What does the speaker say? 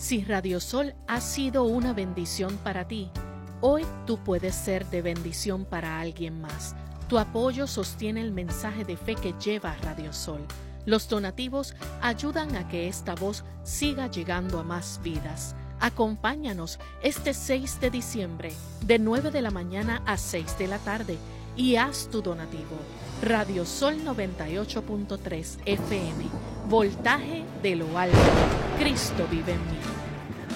Si Radio Sol ha sido una bendición para ti, hoy tú puedes ser de bendición para alguien más. Tu apoyo sostiene el mensaje de fe que lleva Radio Sol. Los donativos ayudan a que esta voz siga llegando a más vidas. Acompáñanos este 6 de diciembre, de 9 de la mañana a 6 de la tarde, y haz tu donativo. Radio Sol 98.3 FM, voltaje de lo alto. Cristo vive en mí.